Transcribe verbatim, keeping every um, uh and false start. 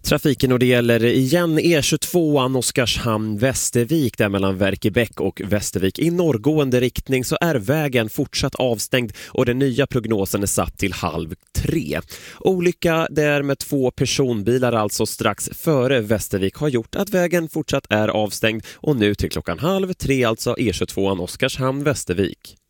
Trafiken och det gäller igen E tjugotvåan Oskarshamn-Västervik där mellan Verkebäck och Västervik. I norrgående riktning så är vägen fortsatt avstängd och den nya prognosen är satt till halv tre. Olycka där med två personbilar alltså strax före Västervik har gjort att vägen fortsatt är avstängd och nu till klockan halv tre alltså E tjugotvåan Oskarshamn-Västervik.